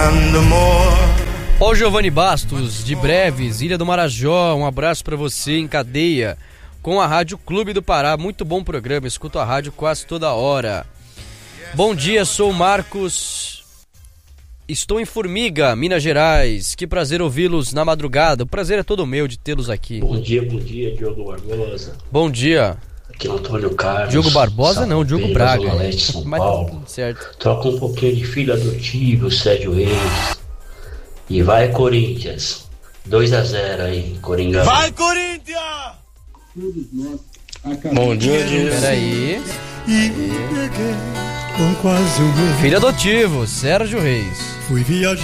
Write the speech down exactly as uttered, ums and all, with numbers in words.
Ô Giovanni Bastos, de Breves, Ilha do Marajó, um abraço pra você em cadeia com a Rádio Clube do Pará, muito bom programa, escuto a rádio quase toda hora. Bom dia, sou o Marcos, estou em Formiga, Minas Gerais, que prazer ouvi-los na madrugada, o prazer é todo meu de tê-los aqui. Bom dia, bom dia, Diogo Barbosa. Bom dia. Aqui é o Antônio Carlos. Diogo Barbosa não, Diogo Braga. Zona Leste, São Mas Paulo. certo. Troca um pouquinho de filho adotivo, Sérgio Reis. E vai, Corinthians. dois a zero aí, Coringão. Vai, Corinthians! Bom dia, Dias. Peraí. Com quase um filho adotivo, Sérgio Reis. Fui viajar.